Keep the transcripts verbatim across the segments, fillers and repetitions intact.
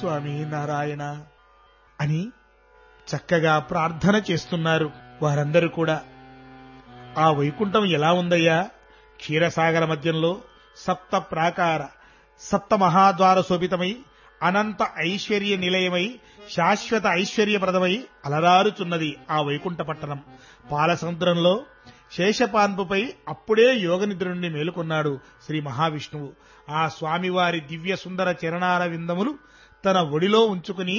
స్వామి నారాయణ అని చక్కగా ప్రార్థన చేస్తున్నారు వారందరూ కూడా. ఆ వైకుంఠం ఎలా ఉందయ్యా? క్షీరసాగర మధ్యంలో సప్త ప్రాకార సప్త మహాద్వార శోభితమై అనంత ఐశ్వర్య నిలయమై శాశ్వత ఐశ్వర్యప్రదమై అలరారుచున్నది ఆ వైకుంఠ పట్టణం. పాలసముద్రంలో శేషపాన్పుపై అప్పుడే యోగనిద్ర నుండి మేలుకొన్నాడు శ్రీ మహావిష్ణువు. ఆ స్వామివారి దివ్య సుందర చరణార విందములు తన ఒడిలో ఉంచుకుని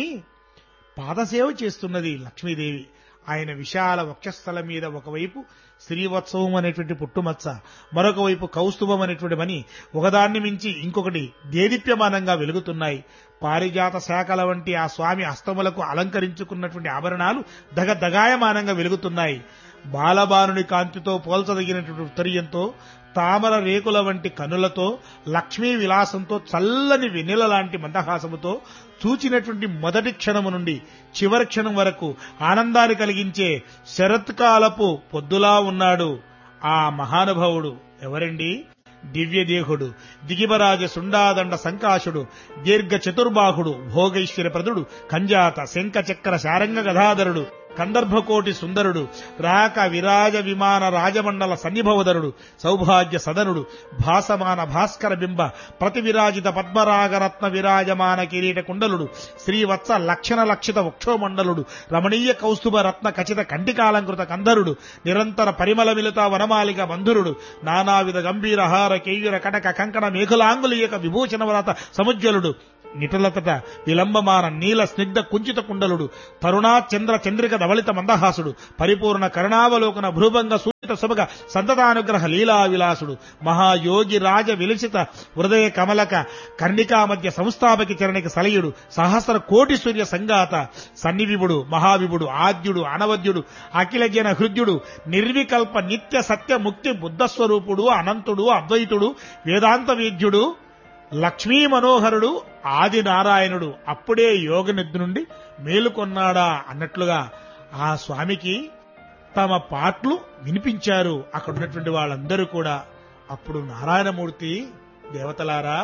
పాదసేవ చేస్తున్నది లక్ష్మీదేవి. ఆయన విశాల వక్షస్థలం మీద ఒకవైపు శ్రీవత్సవం అనేటువంటి పుట్టుమచ్చ, మరొక వైపు కౌస్తుభం అనేటువంటి మణి ఒకదాన్ని మించి ఇంకొకటి దేదీప్యమానంగా వెలుగుతున్నాయి. పారిజాత శాఖల వంటి ఆ స్వామి హస్తములకు అలంకరించుకున్నటువంటి ఆభరణాలు దగదగాయమానంగా వెలుగుతున్నాయి. బాలబానుని కాంతితో పోల్చదగినటువంటి ఉత్తరీయంతో, తామర రేకుల వంటి కనులతో, లక్ష్మీ విలాసంతో, చల్లని వెన్నెల లాంటి మందహాసముతో చూచినటువంటి మొదటి క్షణము నుండి చివరి క్షణం వరకు ఆనందాన్ని కలిగించే శరత్కాలపు పొద్దులా ఉన్నాడు ఆ మహానుభావుడు. ఎవరండి? దివ్యదేహుడు, దిగిబరాజ సుండాదండ సంకాశుడు, దీర్ఘ చతుర్బాహుడు, భోగైశ్వర్యప్రదుడు, కంజాత శంఖ చక్ర శారంగ గదాధరుడు, కందర్భకోటి సుందరుడు, రాక విరాజ విమాన రాజమండల సన్నిభవధరుడు, సౌభాగ్య సదనుడు, భాసమాన భాస్కర బింబ ప్రతివిరాజిత పద్మరాగరత్న విరాజమాన కిరీట కుండలుడు, శ్రీవత్స లక్షణ లక్షిత వక్షోమండలుడు, రమణీయ కౌస్తుభ రత్న ఖచిత కంటికాలంకృత కందరుడు, నిరంతర పరిమళ మిలిత వనమాలిక బంధురుడు, నానావిధ గంభీర హార కేయుర కటక కంకణ మేఘులాంగులీయక విభూషణ వ్రత సముజ్వలుడు, నిటలతట విలంబమాన నీల స్నిగ్ధ కుంచిత కుండలుడు, తరుణా చంద్ర చంద్రిక ధవళిత మందహాసుడు, పరిపూర్ణ కరుణావలోకన భ్రూభంగ సూచిత సుభగ సంతతానుగ్రహ లీలా విలాసుడు, మహాయోగి రాజ విలసిత హృదయ కమలక కర్ణికా మధ్య సంస్థాపకి చరణిక సలయుడు, సహస్ర కోటి సూర్య సంగాత సన్నివిభుడు, మహావిభుడు, ఆద్యుడు, అనవద్యుడు, అఖిల జన హృద్యుడు, నిర్వికల్ప నిత్య సత్య ముక్తి బుద్ధస్వరూపుడు, అనంతుడు, అద్వైతుడు, వేదాంత వేద్యుడు, లక్ష్మీ మనోహరుడు, ఆది నారాయణుడు అప్పుడే యోగనిద్ర నుండి మేలుకొన్నాడా అన్నట్లుగా ఆ స్వామికి తమ పాటలు వినిపించారు అక్కడ ఉన్నటువంటి వాళ్ళందరూ కూడా. అప్పుడు నారాయణమూర్తి, దేవతలారా,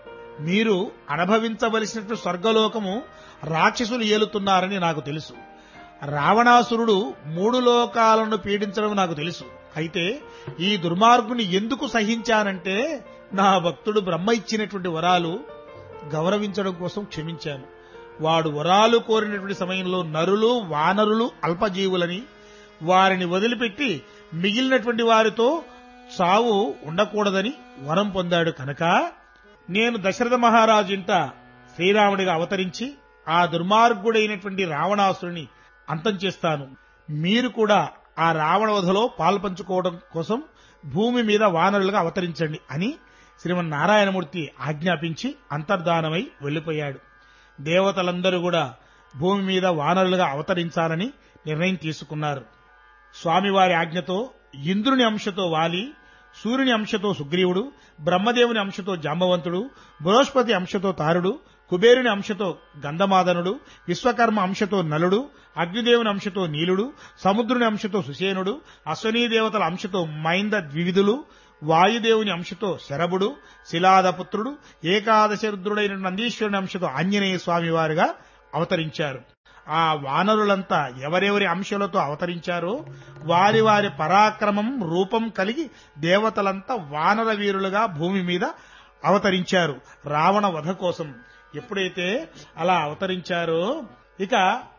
మీరు అనుభవించవలసినటువంటి స్వర్గలోకము రాక్షసులు ఏలుతున్నారని నాకు తెలుసు. రావణాసురుడు మూడు లోకాలను పీడించడం నాకు తెలుసు. అయితే ఈ దుర్మార్గుని ఎందుకు సహించానంటే నా భక్తుడు బ్రహ్మ ఇచ్చినటువంటి వరాలు గౌరవించడం కోసం క్షమించాను. వాడు వరాలు కోరినటువంటి సమయంలో నరులు వానరులు అల్పజీవులని వారిని వదిలిపెట్టి మిగిలినటువంటి వారితో చావు ఉండకూడదని వరం పొందాడు కనుక నేను దశరథ మహారాజు ఇంట శ్రీరాముడిగా అవతరించి ఆ దుర్మార్గుడైనటువంటి రావణాసురుని అంతం చేస్తాను. మీరు కూడా ఆ రావణ వధలో పాల్పంచుకోవడం కోసం భూమి మీద వానరులుగా అవతరించండి అని శ్రీమన్నారాయణమూర్తి ఆజ్ఞాపించి అంతర్ధానమై వెళ్లిపోయాడు. దేవతలందరూ కూడా భూమి మీద వానరులుగా అవతరించాలని నిర్ణయం తీసుకున్నారు. స్వామివారి ఆజ్ఞతో ఇంద్రుని అంశతో వాలి, సూర్యుని అంశతో సుగ్రీవుడు, బ్రహ్మదేవుని అంశతో జాంబవంతుడు, బృహస్పతి అంశతో తారుడు, కుబేరుని అంశతో గంధమాదనుడు, విశ్వకర్మ అంశతో నలుడు, అగ్నిదేవుని అంశతో నీలుడు, సముద్రుని అంశతో సుసేనుడు, అశ్వనీ దేవతల అంశతో మైంద ద్వివిధులు, వాయుదేవుని అంశతో శరభుడు, శిలాదపుత్రుడు, ఏకాదశ రుద్రుడైన నందీశ్వరుని అంశతో ఆంజనేయ స్వామి వారుగా అవతరించారు. ఆ వానరులంతా ఎవరెవరి అంశలతో అవతరించారో వారి వారి పరాక్రమం రూపం కలిగి దేవతలంతా వానర వీరులుగా భూమి మీద అవతరించారు రావణ వధ కోసం. ఎప్పుడైతే అలా అవతరించారో ఇక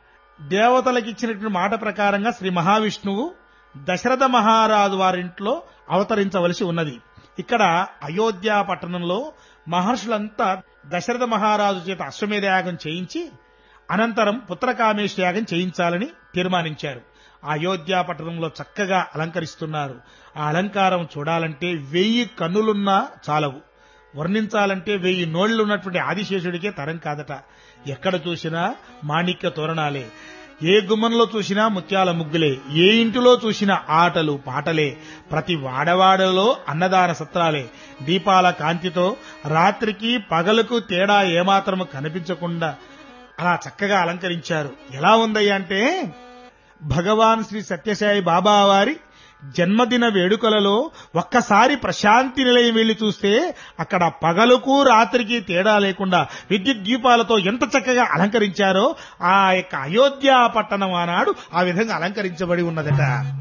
దేవతలకు ఇచ్చినటువంటి మాట ప్రకారంగా శ్రీ మహావిష్ణువు దశరథ మహారాజు వారింట్లో అవతరించవలసి ఉన్నది. ఇక్కడ అయోధ్య పట్టణంలో మహర్షులంతా దశరథ మహారాజు చేత అశ్వమేధ యాగం చేయించి అనంతరం పుత్రకామేశ యాగం చేయించాలని తీర్మానించారు. అయోధ్య పట్టణంలో చక్కగా అలంకరిస్తున్నారు. ఆ అలంకారం చూడాలంటే వెయ్యి కన్నులున్నా చాలవు, వర్ణించాలంటే వెయ్యి నోళ్లున్నటువంటి ఆదిశేషుడికే తరం కాదట. ఎక్కడ చూసినా మాణిక్య తోరణాలే, ఏ గుమ్మంలో చూసినా ముత్యాల ముగ్గులే, ఏ ఇంటిలో చూసినా ఆటలు పాటలే, ప్రతి వాడవాడలో అన్నదాన సత్రాలే, దీపాల కాంతితో రాత్రికి పగలకు తేడా ఏమాత్రము కనిపించకుండా అలా చక్కగా అలంకరించారు. ఎలా ఉందయ్యా అంటే భగవాన్ శ్రీ సత్యసాయి బాబా వారి జన్మదిన వేడుకలలో ఒక్కసారి ప్రశాంతి నిలయం వెళ్లి చూస్తే అక్కడ పగలుకు రాత్రికి తేడా లేకుండా విద్యుత్ దీపాలతో ఎంత చక్కగా అలంకరించారో ఆ యొక్క అయోధ్య పట్టణం ఆనాడు ఆ విధంగా అలంకరించబడి ఉన్నదట.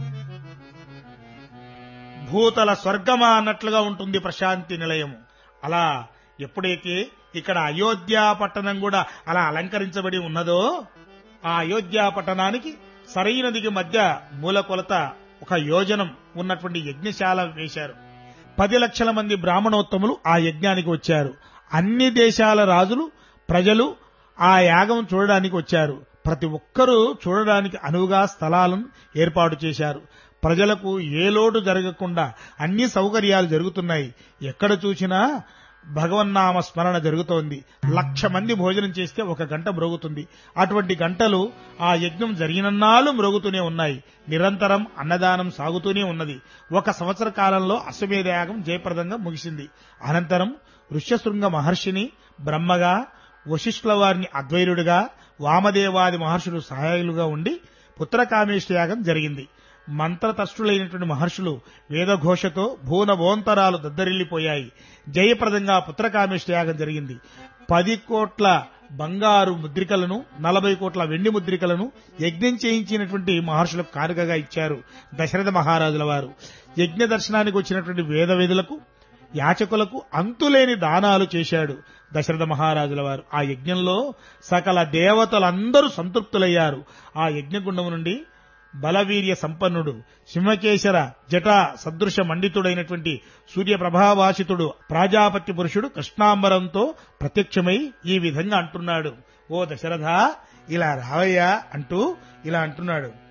భూతల స్వర్గమా అన్నట్లుగా ఉంటుంది ప్రశాంతి నిలయము. అలా ఎప్పుడైతే ఇక్కడ అయోధ్య పట్టణం కూడా అలా అలంకరించబడి ఉన్నదో ఆ అయోధ్య పట్టణానికి సరైనదికి మధ్య మూల కొలత ఒక యోజనం ఉన్నటువంటి యజ్ఞశాల వేశారు. పది లక్షల మంది బ్రాహ్మణోత్తములు ఆ యజ్ఞానికి వచ్చారు. అన్ని దేశాల రాజులు ప్రజలు ఆ యాగం చూడడానికి వచ్చారు. ప్రతి ఒక్కరూ చూడడానికి అనువుగా స్థలాలను ఏర్పాటు చేశారు. ప్రజలకు ఏ లోటు జరగకుండా అన్ని సౌకర్యాలు జరుగుతున్నాయి. ఎక్కడ చూసినా భగవన్నామ స్మరణ జరుగుతోంది. లక్ష మంది భోజనం చేస్తే ఒక గంట మ్రోగుతుంది. అటువంటి గంటలు ఆ యజ్ఞం జరిగినన్నాళ్ళు మ్రోగుతూనే ఉన్నాయి. నిరంతరం అన్నదానం సాగుతూనే ఉన్నది. ఒక సంవత్సర కాలంలో అశ్వమేధ యాగం జయప్రదంగా ముగిసింది. అనంతరం ఋష్యశృంగ మహర్షిని బ్రహ్మగా, వశిష్ఠుల వారిని అద్వైరుడిగా, వామదేవాది మహర్షులు సహాయులుగా ఉండి పుత్రకామేష్టి యాగం జరిగింది. మంత్రతష్టులైనటువంటి మహర్షులు వేదఘోషతో భూనభోంతరాలు దద్దరిల్లిపోయాయి. జయప్రదంగా పుత్రకామేష్టి యాగం జరిగింది. పది కోట్ల బంగారు ముద్రికలను, నలభై కోట్ల వెండి ముద్రికలను యజ్ఞం చేయించినటువంటి మహర్షులకు కానుకగా ఇచ్చారు దశరథ మహారాజుల వారు. యజ్ఞ దర్శనానికి వచ్చినటువంటి వేదవేదులకు, యాచకులకు అంతులేని దానాలు చేశాడు దశరథ మహారాజుల వారు. ఆ యజ్ఞంలో సకల దేవతలందరూ సంతృప్తులయ్యారు. ఆ యజ్ఞగుండం నుండి బలవీర్య సంపన్నుడు, సింహకేశర జటా సదృశ మండితుడైనటువంటి సూర్యప్రభావాసితుడు ప్రాజాపత్య పురుషుడు కృష్ణాంబరంతో ప్రత్యక్షమై ఈ విధంగా అంటున్నాడు, ఓ దశరథ ఇలా రావయ్యా అంటూ ఇలా అంటున్నాడు.